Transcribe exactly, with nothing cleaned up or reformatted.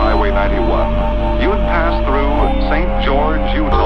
Highway ninety-one, you would pass through Saint George, Utah.